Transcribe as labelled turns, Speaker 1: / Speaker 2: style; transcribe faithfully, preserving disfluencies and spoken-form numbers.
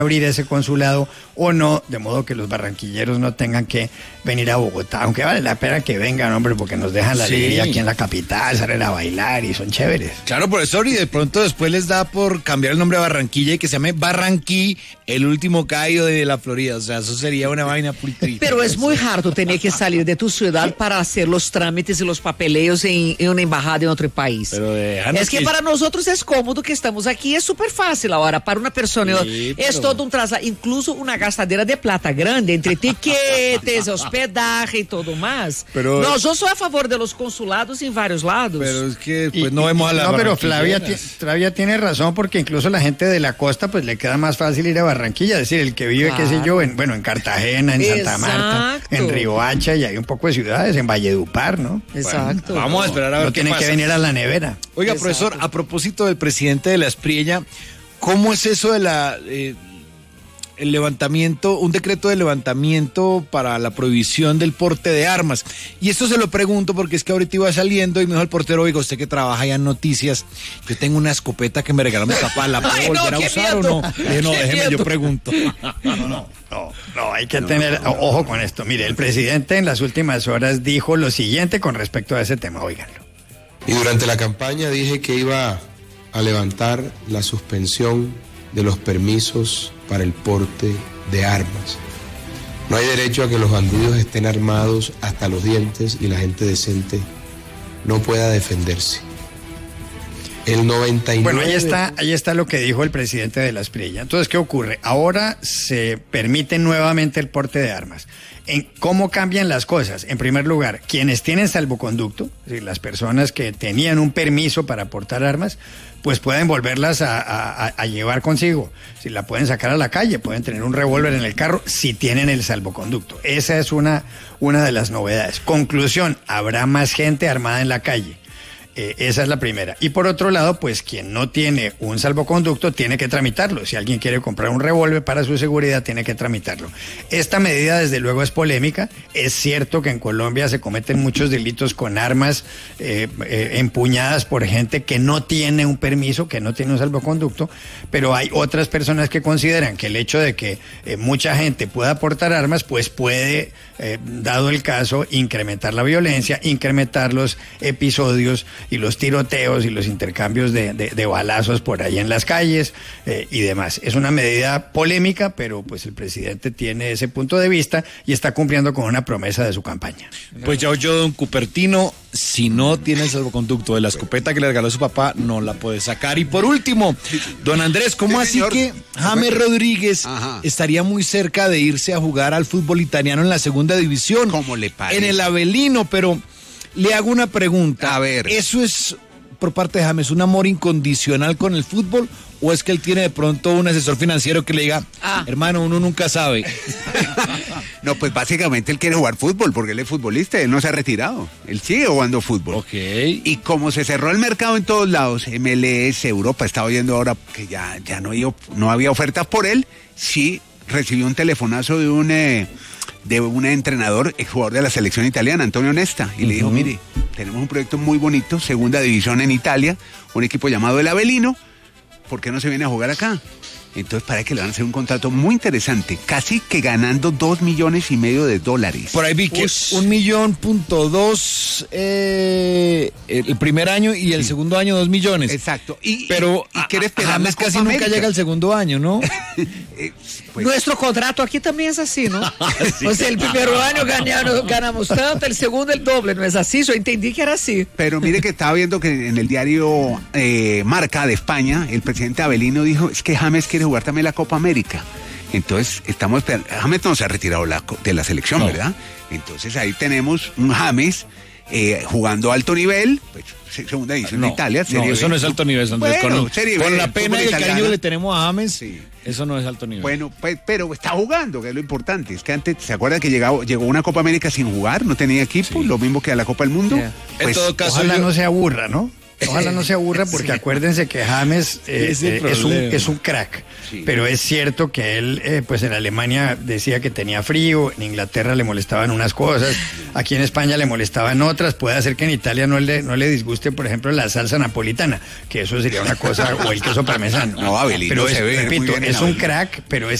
Speaker 1: abrir ese consulado o no, de modo que los barranquilleros no tengan que venir a Bogotá, aunque vale la pena que vengan, hombre, porque nos dejan la
Speaker 2: Sí.
Speaker 1: alegría aquí en la capital, salen a bailar y son chéveres.
Speaker 2: Claro, profesor, y de pronto después les da por cambiar el nombre a Barranquilla y que se llame Barranquí, el último callo de la Florida. O sea, eso sería una vaina pulcrita.
Speaker 3: Pero es muy harto tener que salir de tu ciudad para hacer los trámites y los papeleos en, en una embajada en otro país.
Speaker 2: Pero déjanos
Speaker 3: Es que para nosotros es cómodo que estamos aquí, es súper fácil ahora. Para una persona
Speaker 2: Sí,
Speaker 3: es
Speaker 2: pero-
Speaker 3: todo un traslado, incluso una gastadera de plata grande entre tiquetes, hospedaje y todo más.
Speaker 2: Pero-
Speaker 3: no, yo soy a favor de los consulados en varios lados.
Speaker 2: Pero es que pues
Speaker 1: Y-
Speaker 2: no vemos a la
Speaker 1: No, pero Flavia, ti-
Speaker 2: barranquilleras.
Speaker 1: Flavia tiene razón, porque incluso la gente de la costa pues le queda más fácil ir a Barranquilla, es decir, el que vive, qué sé
Speaker 3: Claro.
Speaker 1: yo, en, bueno, en Cartagena, en Santa Marta,
Speaker 3: Exacto.
Speaker 1: en Riohacha, y hay un poco de ciudades, en Valledupar, ¿no?
Speaker 3: Exacto.
Speaker 2: Vamos a esperar a ver
Speaker 1: No
Speaker 2: qué
Speaker 1: tienen
Speaker 2: pasa.
Speaker 1: que venir a la nevera.
Speaker 2: Oiga,
Speaker 3: Exacto.
Speaker 2: profesor, a propósito del presidente de la Espriella, ¿cómo es eso de la eh, el levantamiento, un decreto de levantamiento para la prohibición del porte de armas? Y esto se lo pregunto porque es que ahorita iba saliendo y me dijo el portero, oiga, usted que trabaja ya en noticias, yo tengo una escopeta que me regaló mi papá, ¿la puedo
Speaker 3: Ay, no,
Speaker 2: volver a
Speaker 3: qué
Speaker 2: usar
Speaker 3: miedo.
Speaker 2: o no? Le dije, no,
Speaker 3: Qué
Speaker 2: déjeme,
Speaker 3: miedo.
Speaker 2: yo pregunto.
Speaker 1: No, no, no, no, hay que tener o- ojo con esto. Mire, el presidente en las últimas horas dijo lo siguiente con respecto a ese tema, óiganlo.
Speaker 4: Y durante la campaña dije que iba a levantar la suspensión de los permisos para el porte de armas. No hay derecho a que los bandidos estén armados hasta los dientes y la gente decente no pueda defenderse. El noventa y nueve...
Speaker 1: Bueno, ahí está, ahí está lo que dijo el presidente de la Espriella. Entonces, ¿qué ocurre? Ahora se permite nuevamente el porte de armas. ¿En cómo cambian las cosas? En primer lugar, quienes tienen salvoconducto, es decir, las personas que tenían un permiso para portar armas, pues pueden volverlas a, a- a llevar consigo. Si la pueden sacar a la calle, pueden tener un revólver en el carro si tienen el salvoconducto. Esa es una, una de las novedades. Conclusión, habrá más gente armada en la calle. Eh, esa es la primera. Y por otro lado, pues quien no tiene un salvoconducto tiene que tramitarlo. Si alguien quiere comprar un revólver para su seguridad, tiene que tramitarlo. Esta medida, desde luego, es polémica. Es cierto que en Colombia se cometen muchos delitos con armas eh, eh, empuñadas por gente que no tiene un permiso, que no tiene un salvoconducto, pero hay otras personas que consideran que el hecho de que eh, mucha gente pueda portar armas, pues puede, eh, dado el caso, incrementar la violencia, incrementar los episodios y los tiroteos y los intercambios de, de- de balazos por ahí en las calles eh, y demás. Es una medida polémica, pero pues el presidente tiene ese punto de vista y está cumpliendo con una promesa de su campaña.
Speaker 2: Pues ya oyó don Cupertino, si no tiene el salvoconducto de la escopeta que le regaló su papá, no la puede sacar. Y por último, don Andrés, ¿cómo
Speaker 5: Sí,
Speaker 2: así
Speaker 5: señor.
Speaker 2: que James Rodríguez
Speaker 5: Ajá.
Speaker 2: estaría muy cerca de irse a jugar al fútbol italiano en la segunda división?
Speaker 5: ¿Cómo le parece?
Speaker 2: En el Avelino, pero le hago una pregunta.
Speaker 5: A ver.
Speaker 2: ¿Eso es, por parte de James, un amor incondicional con el fútbol? ¿O es que él tiene de pronto un asesor financiero que le diga,
Speaker 3: Ah.
Speaker 2: hermano, uno nunca sabe?
Speaker 5: No, pues básicamente él quiere jugar fútbol porque él es futbolista, él no se ha retirado, él sigue jugando fútbol.
Speaker 2: Ok.
Speaker 5: Y como se cerró el mercado en todos lados, M L S, Europa, está oyendo ahora que ya, ya no, hay, op- no había ofertas por él, sí recibió un telefonazo de un, eh, de un entrenador, jugador de la selección italiana, Antonio Nesta, y le dijo, mire, tenemos un proyecto muy bonito, segunda división en Italia, un equipo llamado el Avelino, ¿por qué no se viene a jugar acá? Entonces parece que le van a hacer un contrato muy interesante, casi que ganando dos millones y medio de dólares.
Speaker 2: Por ahí vi que
Speaker 5: Ush.
Speaker 2: un millón punto dos eh, el primer año y el segundo año dos millones.
Speaker 5: Exacto. Y,
Speaker 2: Pero
Speaker 5: y, y quiere esperar
Speaker 2: James
Speaker 5: la Copa
Speaker 2: casi nunca
Speaker 5: América.
Speaker 2: llega al segundo año, ¿no?
Speaker 5: Eh, pues,
Speaker 3: Nuestro contrato aquí también es así, ¿no? O sea, el primer año ganamos, ganamos tanto, el segundo el doble, ¿no es así? Yo entendí que era así.
Speaker 5: pero mire que estaba viendo que en el diario eh, Marca de España, el presidente Avelino dijo, es que James quiere jugar también la Copa América. Entonces, estamos esperando. James no se ha retirado la co- de la selección,
Speaker 2: No.
Speaker 5: ¿verdad? Entonces ahí tenemos un James eh, jugando a alto nivel, pues, se- segunda división
Speaker 2: No,
Speaker 5: de Italia.
Speaker 2: no,
Speaker 5: Serie
Speaker 2: eso
Speaker 5: B.
Speaker 2: no es alto nivel, Andrés.
Speaker 5: Bueno,
Speaker 2: con
Speaker 5: Serie B,
Speaker 2: con la
Speaker 5: el
Speaker 2: pena
Speaker 5: fútbol
Speaker 2: y el cariño
Speaker 5: italiano.
Speaker 2: que le tenemos a James,
Speaker 5: Sí.
Speaker 2: eso no es alto nivel.
Speaker 5: Bueno, pues, pero está jugando, que es lo importante. Es que antes, ¿se acuerdan que llegaba, llegó una Copa América sin jugar? No tenía equipo,
Speaker 2: Sí.
Speaker 5: lo mismo que a la Copa del Mundo.
Speaker 3: Yeah.
Speaker 5: Pues,
Speaker 2: en todo caso,
Speaker 1: Ojalá
Speaker 2: yo-
Speaker 1: no se aburra, ¿no? Ojalá no se aburra porque sí. Acuérdense que James eh, es, eh, es, un, es un crack, sí. Pero es cierto que él, eh, pues en Alemania decía que tenía frío, en Inglaterra le molestaban unas cosas, aquí en España le molestaban otras, puede ser que en Italia no le, no le disguste, por ejemplo, la salsa napolitana, que eso sería una cosa, o el queso parmesano.
Speaker 5: No, Abelino
Speaker 1: pero es,
Speaker 5: se ve
Speaker 1: repito,
Speaker 5: muy bien
Speaker 1: es un crack, pero es